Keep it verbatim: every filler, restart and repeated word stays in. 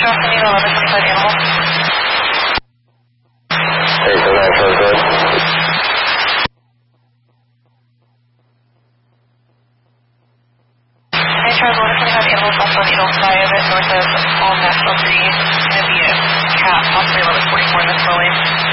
Nashville, I need eleven twenty-five animal. Hey, so Nashville, good. Hey, Charles, eleven twenty-five animals also on Eagle five north of All National three. It's going to be a cat, possibly eleven forty-four in this building.